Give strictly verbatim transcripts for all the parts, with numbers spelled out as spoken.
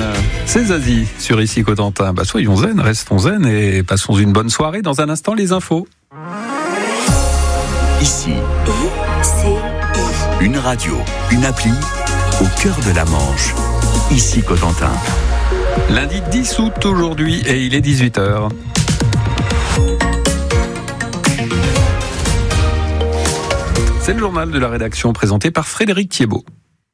C'est Zazie sur Ici Cotentin. Bah, soyons zen, restons zen et passons une bonne soirée. Dans un instant, les infos. Ici, une radio, une appli au cœur de la Manche. Ici Cotentin. Lundi dix août aujourd'hui et il est dix-huit heures. C'est le journal de la rédaction présenté par Frédéric Thiebaud.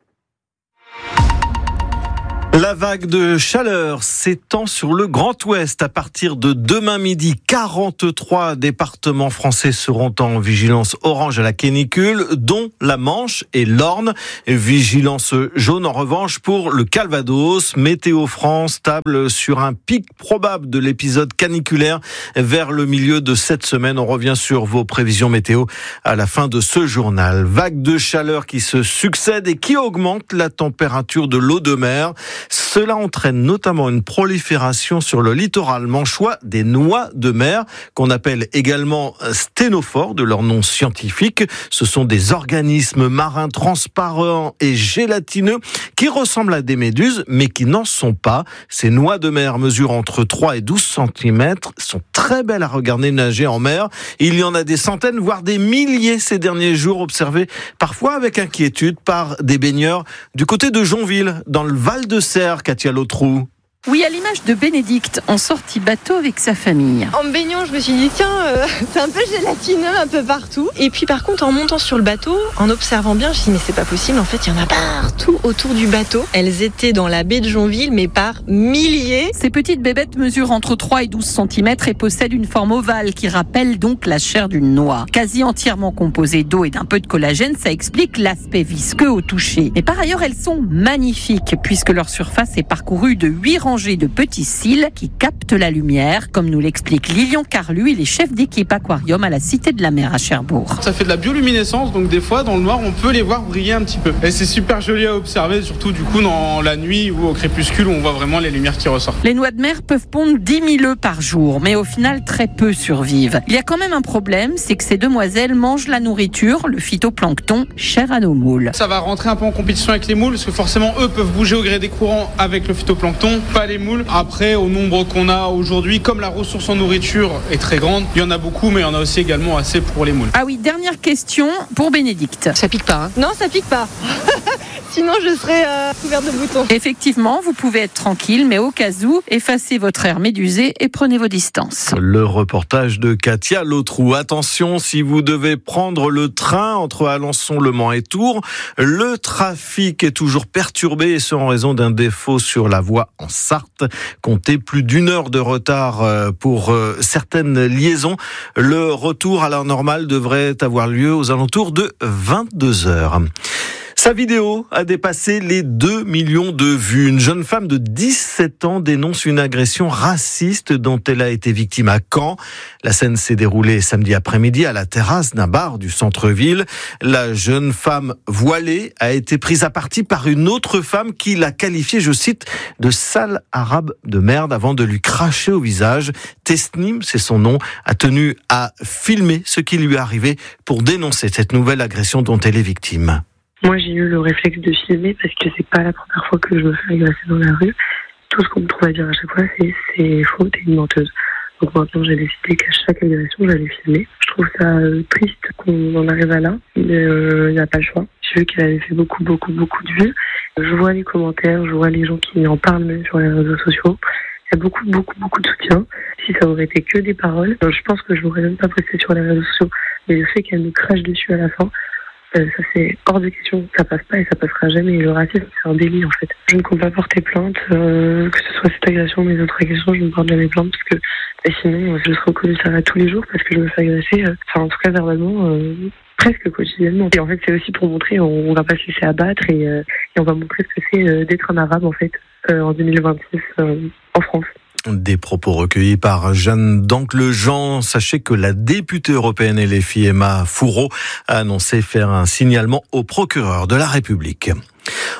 La vague de chaleur s'étend sur le Grand Ouest. À partir de demain midi, quarante-trois départements français seront en vigilance orange à la canicule, dont la Manche et l'Orne. Vigilance jaune en revanche pour le Calvados. Météo France table sur un pic probable de l'épisode caniculaire vers le milieu de cette semaine. On revient sur vos prévisions météo à la fin de ce journal. Vague de chaleur qui se succède et qui augmente la température de l'eau de mer. Cela entraîne notamment une prolifération sur le littoral manchois des noix de mer, qu'on appelle également sténophores de leur nom scientifique. Ce sont des organismes marins transparents et gélatineux qui ressemblent à des méduses, mais qui n'en sont pas. Ces noix de mer mesurent entre trois et douze centimètres, sont très belles à regarder nager en mer. Il y en a des centaines, voire des milliers ces derniers jours, observés parfois avec inquiétude par des baigneurs du côté de Jonville, dans le Val de Serre. Katia Lautrou. Oui, à l'image de Bénédicte, en sortie bateau avec sa famille. En me baignant, je me suis dit, tiens, euh, c'est un peu gélatineux un peu partout. Et puis par contre, en montant sur le bateau, en observant bien, je me suis dit, mais c'est pas possible, en fait, il y en a partout autour du bateau. Elles étaient dans la baie de Jonville, mais par milliers. Ces petites bébêtes mesurent entre trois et douze centimètres et possèdent une forme ovale qui rappelle donc la chair d'une noix. Quasi entièrement composée d'eau et d'un peu de collagène, ça explique l'aspect visqueux au toucher. Mais par ailleurs, elles sont magnifiques, puisque leur surface est parcourue de huit rangées de petits cils qui captent la lumière, comme nous l'explique Lilian Carlu, il est chef d'équipe aquarium à la Cité de la Mer à Cherbourg. Ça fait de la bioluminescence, donc des fois dans le noir on peut les voir briller un petit peu. Et c'est super joli à observer, surtout du coup dans la nuit ou au crépuscule où on voit vraiment les lumières qui ressortent. Les noix de mer peuvent pondre dix mille œufs par jour, mais au final très peu survivent. Il y a quand même un problème, c'est que ces demoiselles mangent la nourriture, le phytoplancton, cher à nos moules. Ça va rentrer un peu en compétition avec les moules, parce que forcément eux peuvent bouger au gré des courants avec le phytoplancton, pas les moules. Après, au nombre qu'on a aujourd'hui, comme la ressource en nourriture est très grande, il y en a beaucoup, mais il y en a aussi également assez pour les moules. Ah oui, dernière question pour Bénédicte. Ça pique pas, hein ? Non, ça pique pas. Sinon, je serais euh, couverte de boutons. Effectivement, vous pouvez être tranquille, mais au cas où, effacez votre air médusé et prenez vos distances. Le reportage de Katia Lautrou. Attention, si vous devez prendre le train entre Alençon, Le Mans et Tours, le trafic est toujours perturbé, et ce en raison d'un défaut sur la voie en Sarthe. Comptez plus d'une heure de retard pour certaines liaisons. Le retour à l'heure normale devrait avoir lieu aux alentours de vingt-deux heures. Sa vidéo a dépassé les deux millions de vues. Une jeune femme de dix-sept ans dénonce une agression raciste dont elle a été victime à Caen. La scène s'est déroulée samedi après-midi à la terrasse d'un bar du centre-ville. La jeune femme voilée a été prise à partie par une autre femme qui l'a qualifiée, je cite, de sale arabe de merde avant de lui cracher au visage. Tesnim, c'est son nom, a tenu à filmer ce qui lui est arrivé pour dénoncer cette nouvelle agression dont elle est victime. Moi, j'ai eu le réflexe de filmer parce que c'est pas la première fois que je me fais agresser dans la rue. Tout ce qu'on me trouve à dire à chaque fois, c'est c'est faux, t'es une menteuse. Donc maintenant, j'ai décidé qu'à chaque agression, j'allais filmer. Je trouve ça euh, triste qu'on en arrive à là, mais il euh, n'y a pas le choix. J'ai vu qu'elle avait fait beaucoup, beaucoup, beaucoup de vues. Je vois les commentaires, je vois les gens qui en parlent même sur les réseaux sociaux. Il y a beaucoup, beaucoup, beaucoup de soutien. Si ça aurait été que des paroles, je pense que je n'aurais même pas posté sur les réseaux sociaux. Mais le fait qu'elle me crache dessus à la fin, Euh, ça c'est hors de question, ça passe pas et ça passera jamais. Et le racisme, c'est un délit en fait. Je ne compte pas porter plainte, euh, que ce soit cette agression ou mes autres agressions, je ne porte jamais plainte parce que bah, sinon je serai au commissariat tous les jours parce que je me fais agresser, euh, enfin en tout cas verbalement, euh, presque quotidiennement. Et en fait c'est aussi pour montrer, on, on va pas se laisser abattre et, euh, et on va montrer ce que c'est euh, d'être un arabe en fait euh, en deux mille vingt-six euh, en France. Des propos recueillis par Jeanne Danclejean. Sachez que la députée européenne L F I, Emma Fourreau, a annoncé faire un signalement au procureur de la République.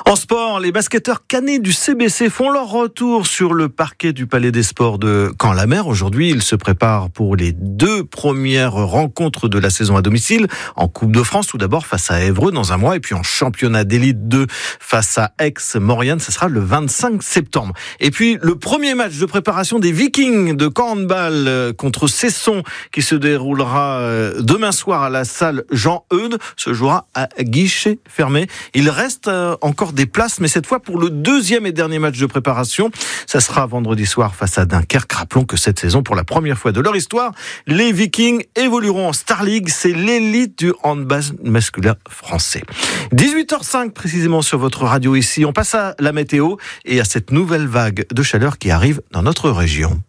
En sport, les basketteurs canets du C B C font leur retour sur le parquet du Palais des Sports de Caen-la-Mer. Aujourd'hui, ils se préparent pour les deux premières rencontres de la saison à domicile. En Coupe de France, tout d'abord face à Évreux dans un mois, et puis en championnat d'élite deux face à Aix-Maurienne, ce sera le vingt-cinq septembre. Et puis le premier match de préparation des Vikings de Caen handball contre Cesson, qui se déroulera demain soir à la salle Jean-Eudes, se jouera à guichet fermé. Il reste encore des places, mais cette fois pour le deuxième et dernier match de préparation. Ça sera vendredi soir face à Dunkerque. Rappelons que cette saison, pour la première fois de leur histoire, les Vikings évolueront en Star League. C'est l'élite du handball masculin français. dix-huit heures cinq précisément sur votre radio ici. On passe à la météo et à cette nouvelle vague de chaleur qui arrive dans notre région.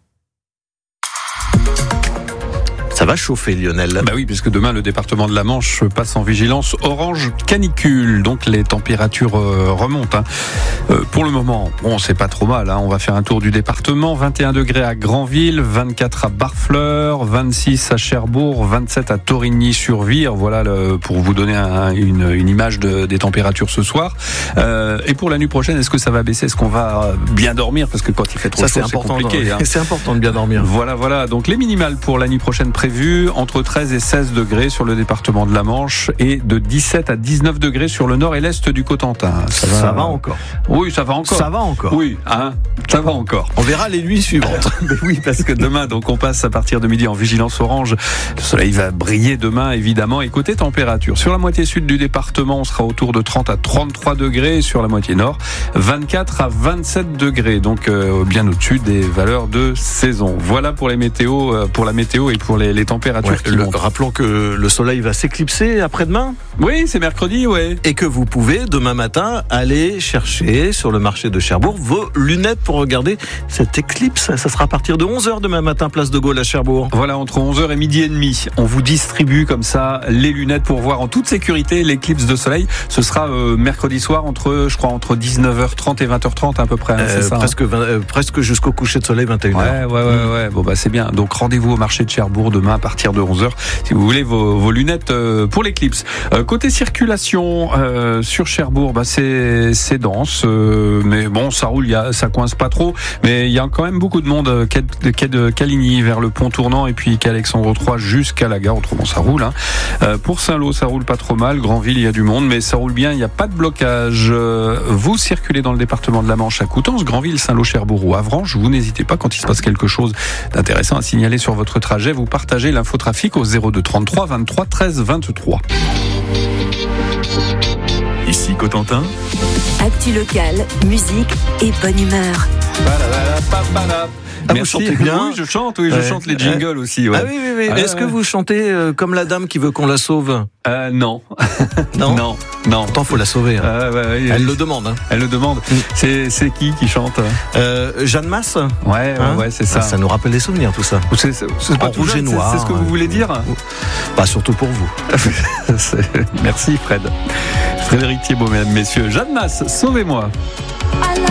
Ça va chauffer, Lionel. Bah oui, puisque demain, le département de la Manche passe en vigilance orange canicule. Donc, les températures euh, remontent. Hein. Euh, pour le moment, bon, c'est pas trop mal. Hein. On va faire un tour du département. vingt et un degrés à Granville, vingt-quatre à Barfleur, vingt-six à Cherbourg, vingt-sept à Torigny-sur-Vire. Voilà, le, pour vous donner un, une, une image de, des températures ce soir. Euh, et pour la nuit prochaine, est-ce que ça va baisser ? Est-ce qu'on va bien dormir ? Parce que quand il fait trop ça, chaud, c'est, c'est important, compliqué. Hein. C'est important de bien dormir. Voilà, voilà. Donc, les minimales pour la nuit prochaine prévues, entre treize et seize degrés sur le département de la Manche et de dix-sept à dix-neuf degrés sur le nord et l'est du Cotentin. Ça, ça va, va encore. Oui, ça va encore. Ça va encore. Oui, hein, ça va encore. On verra les nuits suivantes. Mais oui, parce que demain, donc on passe à partir de midi en vigilance orange. Le soleil va briller demain, évidemment. Et côté température, sur la moitié sud du département, on sera autour de trente à trente-trois degrés. Et sur la moitié nord, vingt-quatre à vingt-sept degrés. Donc euh, bien au-dessus des valeurs de saison. Voilà pour les météos, euh, pour la météo et pour les, les températures. Ouais, le, rappelons que le soleil va s'éclipser après-demain. Oui, c'est mercredi, ouais. Et que vous pouvez, demain matin, aller chercher sur le marché de Cherbourg vos lunettes pour regarder cette éclipse. Ça sera à partir de onze heures demain matin, place de Gaulle à Cherbourg. Voilà, entre onze heures et midi et demi. On vous distribue comme ça les lunettes pour voir en toute sécurité l'éclipse de soleil. Ce sera euh, mercredi soir entre, je crois, entre dix-neuf heures trente et vingt heures trente à peu près. Hein, euh, c'est ça, presque, hein. vingt, euh, presque jusqu'au coucher de soleil, vingt et une heures. Ouais, ouais, ouais, ouais. Bon, bah, c'est bien. Donc, rendez-vous au marché de Cherbourg demain à partir de onze heures. Si vous voulez vos, vos lunettes euh, pour l'éclipse. Euh, côté circulation euh, sur Cherbourg, bah c'est c'est dense, euh, mais bon ça roule, y a, ça coince pas trop, mais il y a quand même beaucoup de monde euh, quai de, quai de Caligny vers le pont tournant et puis qu'Alexandre trois jusqu'à la gare. Autrement ça roule. Hein. Euh, pour Saint-Lô ça roule pas trop mal. Granville il y a du monde, mais ça roule bien. Il n'y a pas de blocage. Euh, vous circulez dans le département de la Manche à Coutances, Granville, Saint-Lô, Cherbourg ou Avranches. Vous n'hésitez pas quand il se passe quelque chose d'intéressant à signaler sur votre trajet. Vous partagez l'infotrafic au zéro deux trente-trois vingt-trois treize vingt-trois. Ici Cotentin. Actu locale, musique et bonne humeur. Ah, Merci. vous chantez bien. Oui, je chante, oui, je ouais. chante les jingles ouais. aussi. Ouais. Ah oui, oui, oui. Ah, Est-ce ouais. que vous chantez euh, comme la dame qui veut qu'on la sauve ? euh, Non. Non, non, non. Pourtant, faut la sauver. Hein. Euh, ouais, ouais, Elle euh, le demande. Hein. Elle le demande. Mm. C'est, c'est qui qui chante ? Euh, Jeanne Masse. Ouais, ouais, Hein ouais, c'est ça. Ah, ça nous rappelle des souvenirs, tout ça. C'est, c'est, c'est pas En tout rouge jeune, et noir. c'est, c'est ce que vous voulez dire ? Pas surtout pour vous. Merci Fred. Frédéric Thiebaud, mesdames, messieurs. Jeanne Masse, sauvez-moi.